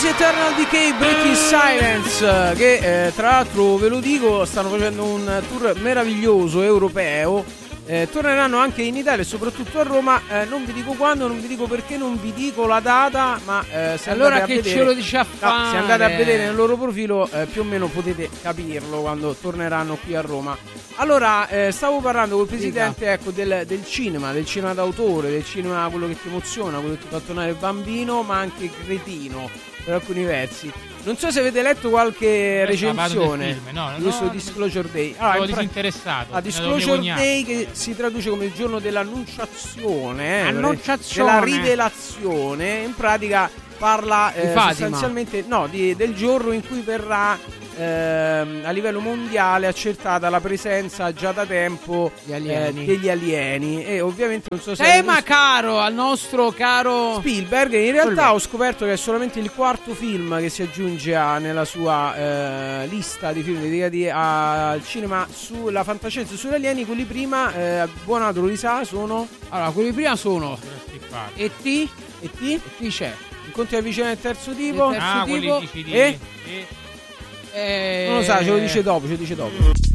This Eternal Decay, Breaking Silence, che tra l'altro ve lo dico, stanno facendo un tour meraviglioso europeo. Torneranno anche in Italia e soprattutto a Roma. Non vi dico quando, non vi dico perché, non vi dico la data, ma se allora a che vedere, ce lo dice a fare? se andate a vedere nel loro profilo più o meno potete capirlo quando torneranno qui a Roma. Allora, stavo parlando col presidente del cinema d'autore, del cinema quello che ti emoziona, quello che ti fa tornare bambino, ma anche cretino per alcuni versi. Non so se avete letto qualche recensione di questo Disclosure Day. Allora, disinteressato. Disclosure Day, che si traduce come il giorno dell'annunciazione, della rivelazione. In pratica parla sostanzialmente del giorno in cui verrà a livello mondiale accertata la presenza già da tempo degli alieni. E ovviamente non so se tema caro al nostro caro Spielberg. In realtà ho scoperto che è solamente il quarto film che si aggiunge nella sua lista di film dedicati al cinema sulla fantascienza e sugli alieni. Quelli prima, Buonato lo sa, sono? Allora, quelli prima sono E.T. E.T. c'è Incontri a vicenda del terzo tipo. Quelli non lo sa, ce lo dice dopo.